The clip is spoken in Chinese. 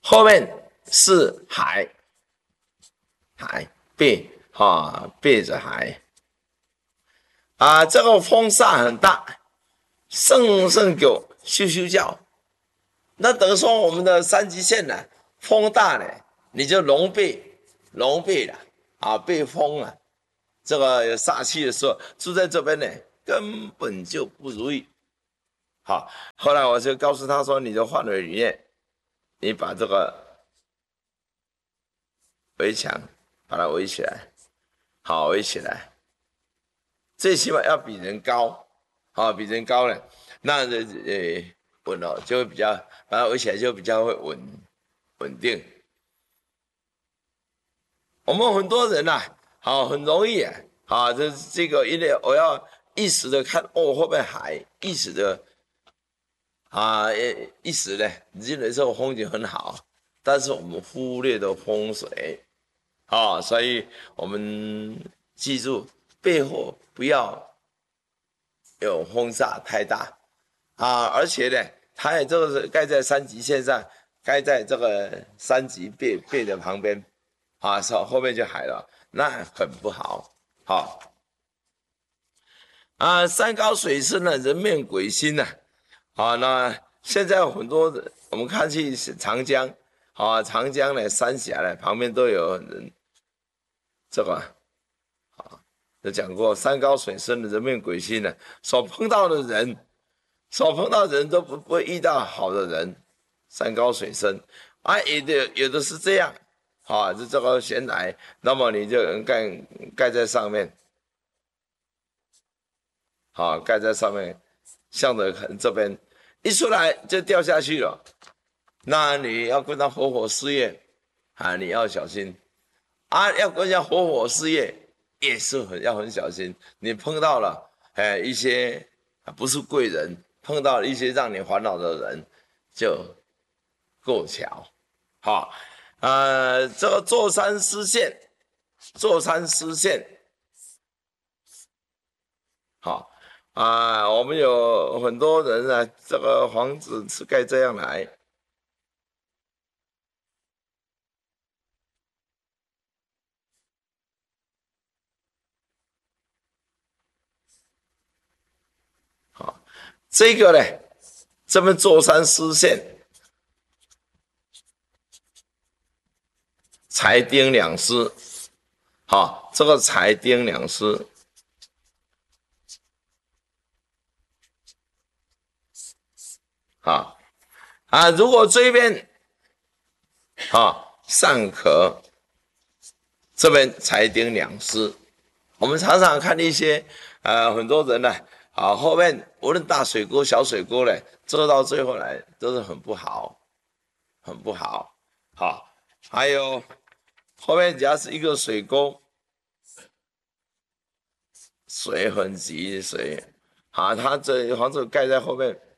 后面是海，背背着海啊，这个风煞很大，圣狗咻咻叫，那等于说我们的三级线呢，风大呢，你就龙背了啊，被风啊，这个有煞气的时候，住在这边呢，根本就不如意。好，后来我就告诉他说，你就换了理念，你把这个围墙把它围起来，好，围起来，最起码要比人高，好，比人高了，那稳了就会比较，把它围起来就比较会稳定。我们很多人呐、好，很容易啊，这个因为我要一时的看哦，会不会海，一时的一时呢，认为这个风景很好，但是我们忽略了风水啊，所以我们记住背后不要有风煞太大啊，而且呢，它也这个是盖在三级线上，盖在这个三级背的旁边啊，后面就海了，那很不好。好啊，山高水深呢，人面鬼心呐啊，那现在有很多人，我们看去长江啊，长江呢三峡呢旁边都有人，这个就讲过山高水深的人面鬼心呢，所碰到的人都不会遇到好的人，山高水深啊，有的是这样啊，就这个悬崖，那么你就能盖在上面，好，盖在上面，向着这边一出来就掉下去了。那你要跟他合伙事业啊，你要小心啊，要跟人家合伙事业也是要很小心。你碰到了一些不是贵人，碰到了一些让你烦恼的人，就过桥。好，这个坐山失陷，好我们有很多人啊，这个房子是盖这样来。好，这个呢，这边坐山失陷，财丁两失。好，这个财丁两失。如果这边上壳，这边财丁两失。我们常常看一些很多人呢后面无论大水沟小水沟呢，做到最后来都是很不好，很不好。好，还有后面只要是一个水沟，水很急，它这房子盖在后面